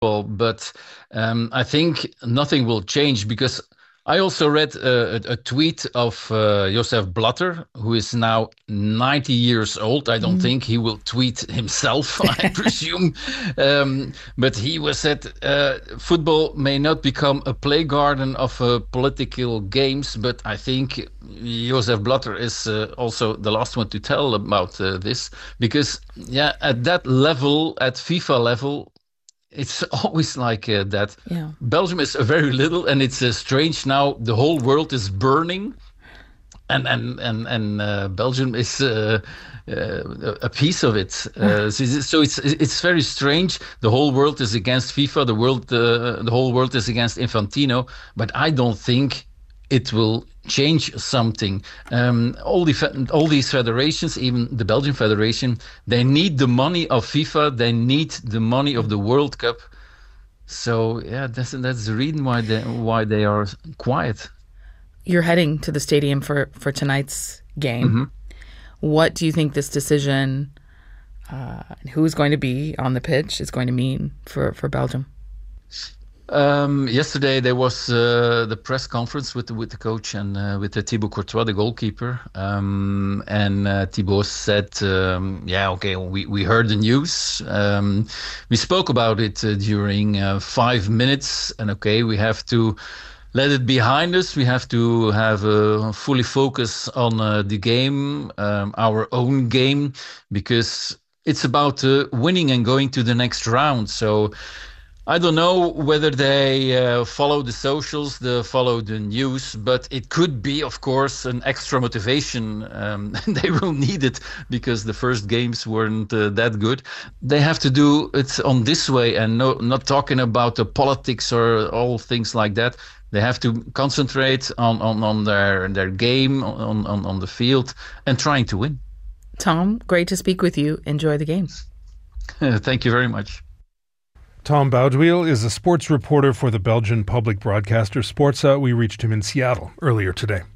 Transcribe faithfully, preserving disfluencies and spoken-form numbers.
Well, but um, I think nothing will change because I also read a, a, a tweet of uh, Josef Blatter, who is now ninety years old. I don't Mm. think he will tweet himself, I presume. Um, but he was said uh, football may not become a play garden of uh, political games, but I think Josef Blatter is uh, also the last one to tell about uh, this because, yeah, at that level, at FIFA level, it's always like uh, that. Yeah. Belgium is uh, very little, and it's uh, strange now. The whole world is burning, and and and and uh, Belgium is uh, uh, a piece of it. Uh, so it's so it's it's very strange. The whole world is against FIFA. The world, uh, the whole world is against Infantino. But I don't think it will change something. Um, all the fe- all these federations, even the Belgian Federation, they need the money of FIFA. They need the money of the World Cup. So yeah, that's that's the reason why they why they are quiet. You're heading to the stadium for, for tonight's game. Mm-hmm. What do you think this decision, uh, and who's going to be on the pitch, is going to mean for, for Belgium? Um, yesterday there was uh, the press conference with the, with the coach and uh, with the Thibaut Courtois, the goalkeeper, um, and uh, Thibaut said, um, "Yeah, okay, we, we heard the news. Um, we spoke about it uh, during uh, five minutes, and okay, we have to let it behind us. We have to have a fully focus on uh, the game, um, our own game, because it's about uh, winning and going to the next round." So I don't know whether they uh, follow the socials, they follow the news, but it could be, of course, an extra motivation. Um, they will need it because the first games weren't uh, that good. They have to do it on this way and no, not talking about the politics or all things like that. They have to concentrate on, on, on their their game, on, on, on the field, and trying to win. Tom, great to speak with you. Enjoy the game. Thank you very much. Tom Boudwiel is a sports reporter for the Belgian public broadcaster Sportza. We reached him in Seattle earlier today.